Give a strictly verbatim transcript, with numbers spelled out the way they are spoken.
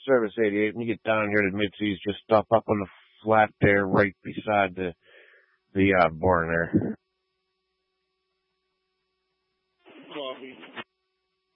Service eighty-eight. When you get down here to Mitzi's, just stop up on the flat there right beside the the uh, barn there. Coffee.